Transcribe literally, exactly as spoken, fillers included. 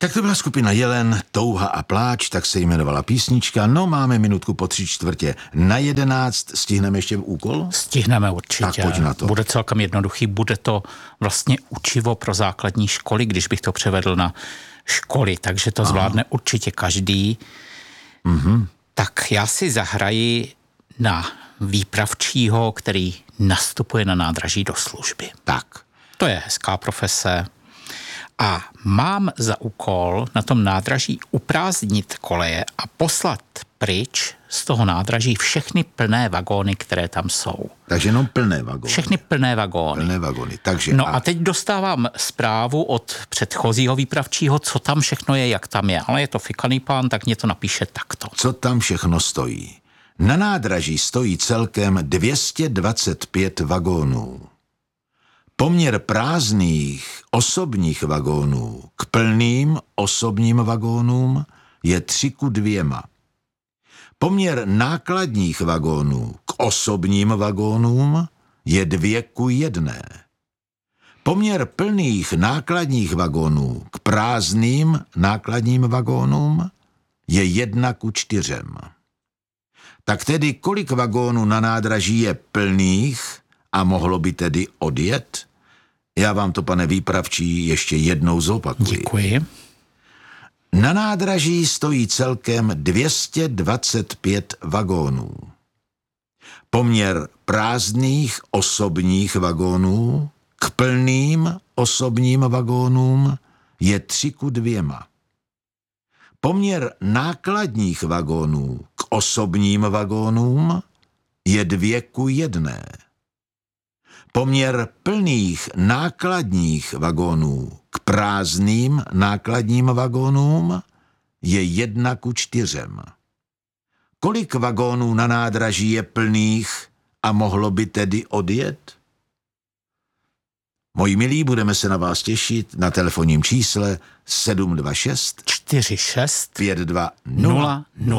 Tak to byla skupina Jelen, Touha a pláč, tak se jmenovala písnička. No, máme minutku po tři čtvrtě na jedenáct. Stihneme ještě úkol? Stihneme určitě. Tak pojď na to. Bude celkem jednoduchý. Bude to vlastně učivo pro základní školy, když bych to převedl na školy, takže to Aha. zvládne určitě každý. Mhm. Tak já si zahraji na výpravčího, který nastupuje na nádraží do služby. Tak. To je hezká profese. A mám za úkol na tom nádraží uprázdnit koleje a poslat pryč z toho nádraží všechny plné vagóny, které tam jsou. Takže jenom plné vagóny. Všechny plné vagóny. Plné vagóny. Takže no a... a teď dostávám zprávu od předchozího výpravčího, co tam všechno je, jak tam je. Ale je to fikaný pán, tak mě to napíše takto. Co tam všechno stojí? Na nádraží stojí celkem dvě stě dvacet pět vagónů. Poměr prázdných osobních vagónů k plným osobním vagónům je tři ku dvěma. Poměr nákladních vagónů k osobním vagónům je dvě ku jedné. Poměr plných nákladních vagónů k prázdným nákladním vagónům je jedna ku čtyřem. Tak tedy kolik vagónů na nádraží je plných a mohlo by tedy odjet? Já vám to, pane výpravčí, ještě jednou zopakuji. Děkuji. Na nádraží stojí celkem dvě stě dvacet pět vagónů. Poměr prázdných osobních vagónů k plným osobním vagónům je tři ku dvěma. Poměr nákladních vagónů k osobním vagónům je dvě ku jedné. Poměr plných nákladních vagónů k prázdným nákladním vagónům je jedna ku čtyřem. Kolik vagónů na nádraží je plných a mohlo by tedy odjet? Moji milí, budeme se na vás těšit na telefonním čísle sedm dva šest čtyři šest pět dva nula nula.